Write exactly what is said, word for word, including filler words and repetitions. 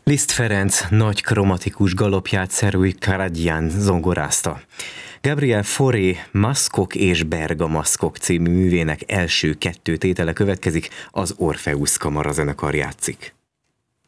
Liszt Ferenc nagy kromatikus galopját Szerúj Karagyán zongorázta. Gabriel Fauré Maszkok és Bergamaszkok című művének első kettő tétele következik, az Orpheus kamarazenekar játszik.